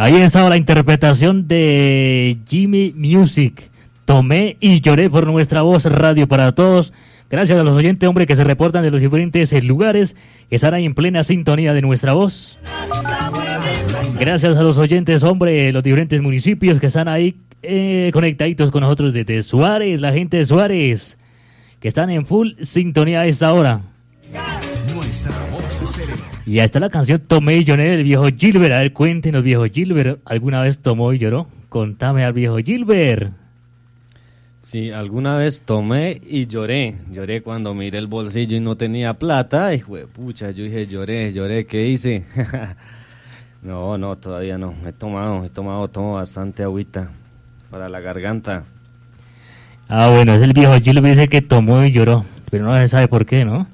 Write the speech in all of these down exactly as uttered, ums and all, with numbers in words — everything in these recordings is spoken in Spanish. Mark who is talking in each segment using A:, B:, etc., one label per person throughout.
A: Ahí estaba la interpretación de Jimmy Music. Tomé y lloré por nuestra voz radio para todos. Gracias a los oyentes, hombre, que se reportan de los diferentes lugares, que están ahí en plena sintonía de nuestra voz. Gracias a los oyentes, hombre, de los diferentes municipios que están ahí eh, conectaditos con nosotros desde Suárez, la gente de Suárez, que están en full sintonía a esta hora. Y ahí está la canción Tomé y lloré del viejo Gilbert. A ver, cuéntenos, viejo Gilbert, ¿alguna vez tomó y lloró? Contame al viejo Gilbert.
B: Sí, alguna vez tomé y lloré. Lloré cuando miré el bolsillo y no tenía plata. Y pucha, yo dije, lloré, lloré, ¿qué hice? No, no, todavía no. He tomado, he tomado, tomo bastante agüita para la garganta.
A: Ah, bueno, es el viejo Gilbert, dice que tomó y lloró, pero no se sabe por qué, ¿no?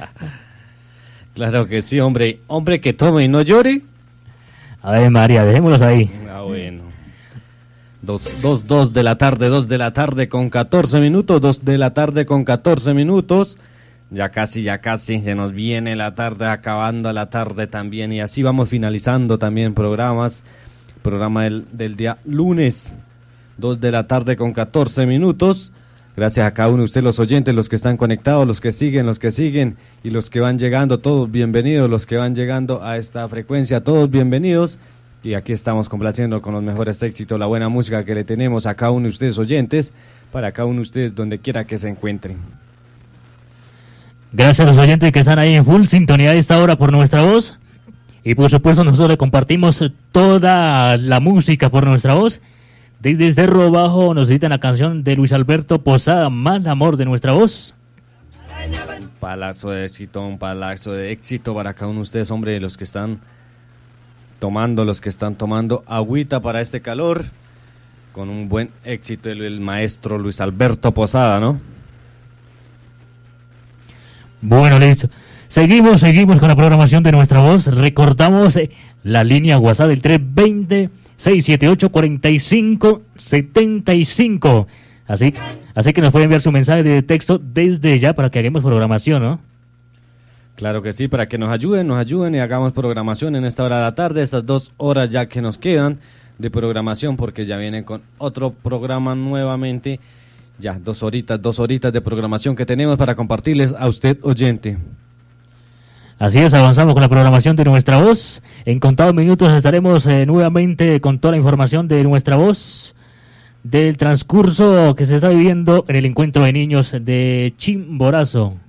B: Claro que sí, hombre. Hombre que tome y no llore.
A: A ver, María, dejémoslos ahí.
B: Ah, bueno. Dos, dos, dos de la tarde, dos de la tarde con catorce minutos, dos de la tarde con catorce minutos. Ya casi, ya casi, se nos viene la tarde, acabando la tarde también. Y así vamos finalizando también programas. Programa del, del día lunes, dos de la tarde con catorce minutos. Gracias a cada uno de ustedes, los oyentes, los que están conectados, los que siguen, los que siguen y los que van llegando, todos bienvenidos, los que van llegando a esta frecuencia, todos bienvenidos. Y aquí estamos complaciendo con los mejores éxitos, la buena música que le tenemos a cada uno de ustedes oyentes, para cada uno de ustedes donde quiera que se encuentren.
A: Gracias a los oyentes que están ahí en full sintonía de esta hora por nuestra voz. Y por supuesto nosotros le compartimos toda la música por nuestra voz. Desde Cerro Bajo nos citan la canción de Luis Alberto Posada, Mal Amor de nuestra voz.
B: Palazo de éxito, un palazo de éxito para cada uno de ustedes, hombre, los que están tomando, los que están tomando agüita para este calor, con un buen éxito el, el maestro Luis Alberto Posada, ¿no?
A: Bueno, listo. Seguimos, seguimos con la programación de nuestra voz. Recordamos eh, la línea WhatsApp del tres veinte, seiscientos setenta y ocho, cuarenta y cinco setenta y cinco. Así, así que nos pueden enviar su mensaje de texto desde ya para que hagamos programación, ¿no?
B: Claro que sí, para que nos ayuden, nos ayuden y hagamos programación en esta hora de la tarde, estas dos horas ya que nos quedan de programación, porque ya vienen con otro programa nuevamente. Ya, dos horitas, dos horitas de programación que tenemos para compartirles a usted, oyente.
A: Así es, avanzamos con la programación de nuestra voz. En contados minutos estaremos eh, nuevamente con toda la información de nuestra voz, del transcurso que se está viviendo en el encuentro de niños de Chimborazo.